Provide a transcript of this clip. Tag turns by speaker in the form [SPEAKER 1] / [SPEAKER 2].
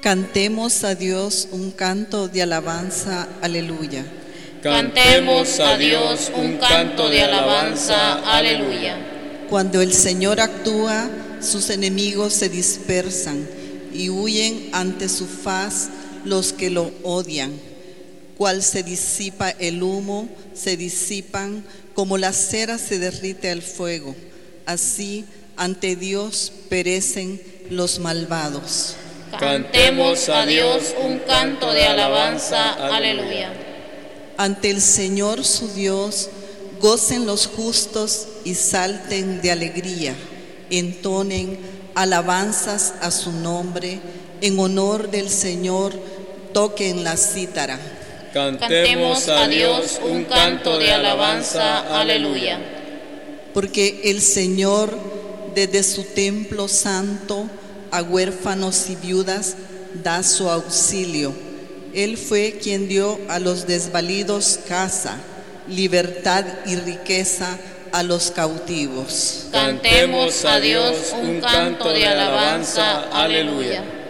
[SPEAKER 1] Cantemos a Dios un canto de alabanza, aleluya.
[SPEAKER 2] Cantemos a Dios un canto de alabanza, aleluya.
[SPEAKER 1] Cuando el Señor actúa, sus enemigos se dispersan y huyen ante su faz los que lo odian. Cual se disipa el humo, se disipan, como la cera se derrite al fuego. Así, ante Dios perecen los malvados.
[SPEAKER 2] Cantemos a Dios un canto de alabanza, aleluya.
[SPEAKER 1] Ante el Señor su Dios, gocen los justos y salten de alegría, entonen alabanzas a su nombre, en honor del Señor toquen la cítara.
[SPEAKER 2] Cantemos a Dios un canto de alabanza, aleluya.
[SPEAKER 1] Porque el Señor desde su templo santo a huérfanos y viudas da su auxilio. Él fue quien dio a los desvalidos casa, libertad y riqueza a los cautivos.
[SPEAKER 2] Cantemos a Dios un canto de alabanza, aleluya.